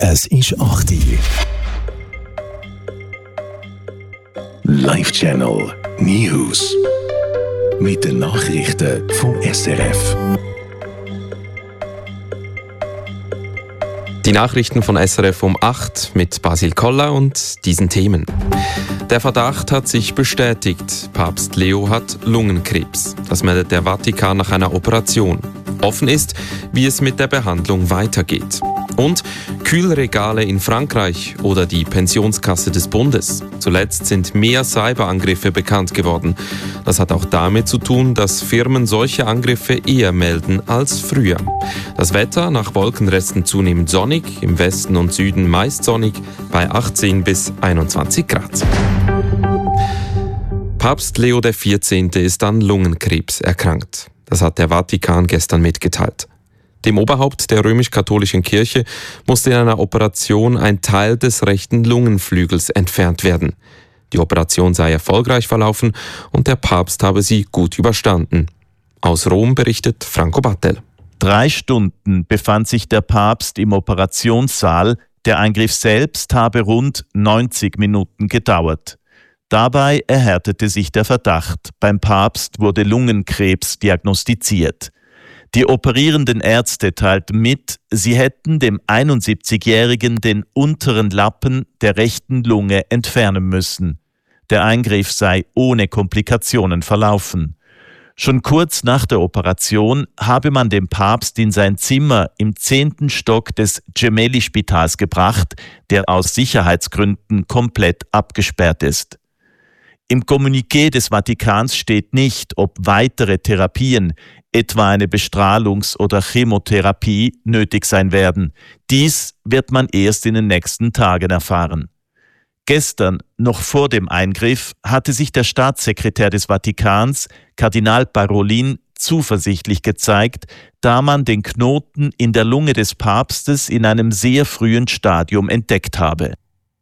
Es ist 8 Uhr. Live Channel News. Mit den Nachrichten vom SRF. Die Nachrichten von SRF um 8 mit Basil Koller und diesen Themen. Der Verdacht hat sich bestätigt. Papst Leo hat Lungenkrebs. Das meldet der Vatikan nach einer Operation. Offen ist, wie es mit der Behandlung weitergeht. Und Kühlregale in Frankreich oder die Pensionskasse des Bundes. Zuletzt sind mehr Cyberangriffe bekannt geworden. Das hat auch damit zu tun, dass Firmen solche Angriffe eher melden als früher. Das Wetter nach Wolkenresten zunehmend sonnig, im Westen und Süden meist sonnig bei 18 bis 21 Grad. Papst Leo XIV. Ist an Lungenkrebs erkrankt. Das hat der Vatikan gestern mitgeteilt. Dem Oberhaupt der römisch-katholischen Kirche musste in einer Operation ein Teil des rechten Lungenflügels entfernt werden. Die Operation sei erfolgreich verlaufen und der Papst habe sie gut überstanden. Aus Rom berichtet Franco Battel. 3 Stunden befand sich der Papst im Operationssaal. Der Eingriff selbst habe rund 90 Minuten gedauert. Dabei erhärtete sich der Verdacht. Beim Papst wurde Lungenkrebs diagnostiziert. Die operierenden Ärzte teilten mit, sie hätten dem 71-Jährigen den unteren Lappen der rechten Lunge entfernen müssen. Der Eingriff sei ohne Komplikationen verlaufen. Schon kurz nach der Operation habe man den Papst in sein Zimmer im 10. Stock des Gemelli-Spitals gebracht, der aus Sicherheitsgründen komplett abgesperrt ist. Im Kommuniqué des Vatikans steht nicht, ob weitere Therapien, etwa eine Bestrahlungs- oder Chemotherapie, nötig sein werden. Dies wird man erst in den nächsten Tagen erfahren. Gestern, noch vor dem Eingriff, hatte sich der Staatssekretär des Vatikans, Kardinal Parolin, zuversichtlich gezeigt, da man den Knoten in der Lunge des Papstes in einem sehr frühen Stadium entdeckt habe.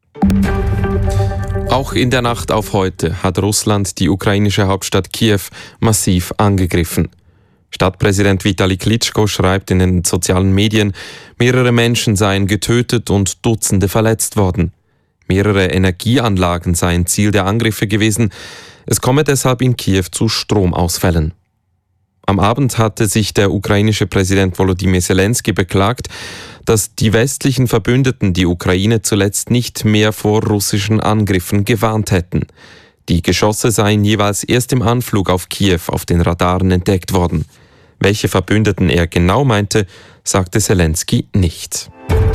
Auch in der Nacht auf heute hat Russland die ukrainische Hauptstadt Kiew massiv angegriffen. Stadtpräsident Vitali Klitschko schreibt in den sozialen Medien, mehrere Menschen seien getötet und Dutzende verletzt worden. Mehrere Energieanlagen seien Ziel der Angriffe gewesen. Es komme deshalb in Kiew zu Stromausfällen. Am Abend hatte sich der ukrainische Präsident Volodymyr Zelensky beklagt, dass die westlichen Verbündeten die Ukraine zuletzt nicht mehr vor russischen Angriffen gewarnt hätten. Die Geschosse seien jeweils erst im Anflug auf Kiew auf den Radaren entdeckt worden. Welche Verbündeten er genau meinte, sagte Zelensky nicht.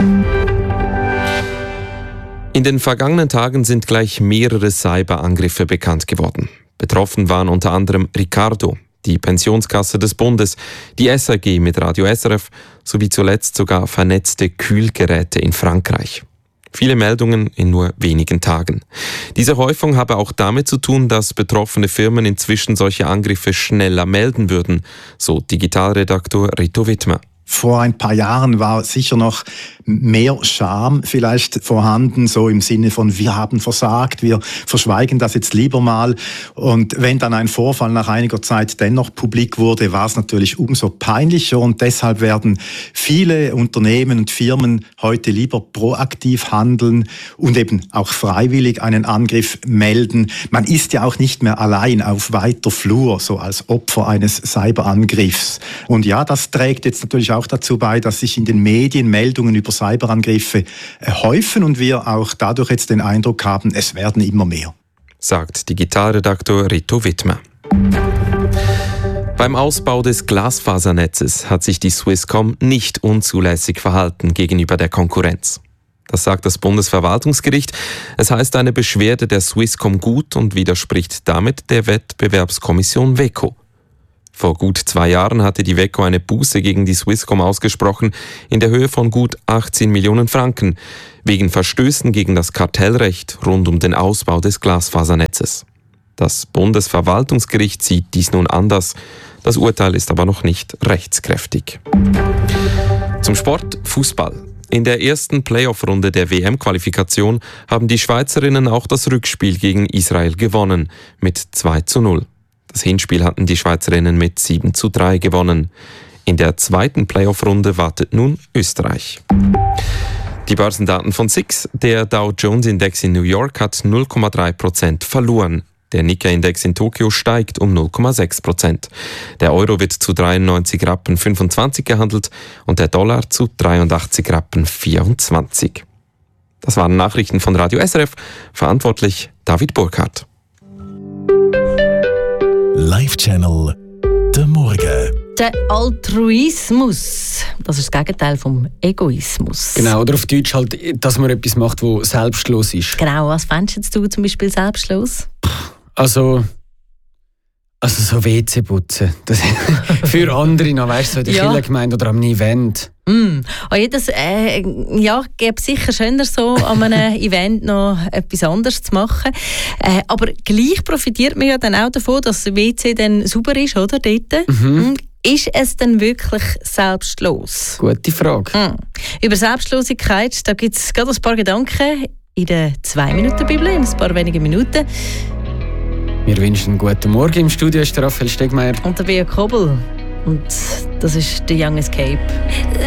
In den vergangenen Tagen sind gleich mehrere Cyberangriffe bekannt geworden. Betroffen waren unter anderem Ricardo, die Pensionskasse des Bundes, die SAG mit Radio SRF sowie zuletzt sogar vernetzte Kühlgeräte in Frankreich. Viele Meldungen in nur wenigen Tagen. Diese Häufung habe auch damit zu tun, dass betroffene Firmen inzwischen solche Angriffe schneller melden würden, so Digitalredaktor Rito Wittmer. Vor ein paar Jahren war sicher noch mehr Scham vielleicht vorhanden, so im Sinne von, wir haben versagt, wir verschweigen das jetzt lieber mal. Und wenn dann ein Vorfall nach einiger Zeit dennoch publik wurde, war es natürlich umso peinlicher. Und deshalb werden viele Unternehmen und Firmen heute lieber proaktiv handeln und eben auch freiwillig einen Angriff melden. Man ist ja auch nicht mehr allein auf weiter Flur, so als Opfer eines Cyberangriffs. Und ja, das trägt jetzt natürlich auch dazu bei, dass sich in den Medien Meldungen über Cyberangriffe häufen und wir auch dadurch jetzt den Eindruck haben, es werden immer mehr. Sagt Digitalredaktor Rito Wittmer. Beim Ausbau des Glasfasernetzes hat sich die Swisscom nicht unzulässig verhalten gegenüber der Konkurrenz. Das sagt das Bundesverwaltungsgericht. Es heißt eine Beschwerde der Swisscom gut und widerspricht damit der Wettbewerbskommission WEKO. Vor gut 2 Jahren hatte die WEKO eine Buße gegen die Swisscom ausgesprochen in der Höhe von gut 18 Millionen Franken wegen Verstößen gegen das Kartellrecht rund um den Ausbau des Glasfasernetzes. Das Bundesverwaltungsgericht sieht dies nun anders. Das Urteil ist aber noch nicht rechtskräftig. Zum Sport Fußball. In der ersten Playoff-Runde der WM-Qualifikation haben die Schweizerinnen auch das Rückspiel gegen Israel gewonnen mit 2:0. Das Hinspiel hatten die Schweizerinnen mit 7:3 gewonnen. In der zweiten Playoff-Runde wartet nun Österreich. Die Börsendaten von SIX. Der Dow Jones Index in New York hat 0,3% verloren. Der Nikkei-Index in Tokio steigt um 0,6%. Der Euro wird zu 93 Rappen 25 gehandelt und der Dollar zu 83 Rappen 24. Das waren Nachrichten von Radio SRF. Verantwortlich David Burkhardt. Live-Channel der Morgen. Der Altruismus, das ist das Gegenteil vom Egoismus. Genau, oder auf Deutsch halt, dass man etwas macht, das selbstlos ist. Genau, was fändest du zum Beispiel selbstlos? Also so WC putzen. Das für andere noch, weißt du, so in der Kirchengemeinde oder am Event. Das gäbe sicher schöner, so an einem Event noch etwas anderes zu machen. Aber gleich profitiert man ja dann auch davon, dass das WC dann sauber ist, oder? Dort. Ist es denn wirklich selbstlos? Gute Frage. Über Selbstlosigkeit, da gibt es gerade ein paar Gedanken in der 2-Minuten-Bibel, in ein paar wenigen Minuten. Wir wünschen einen guten Morgen. Im Studio ist der Raphael Stegmeier. Und der Bea Kobel. Und das ist The Young Escape.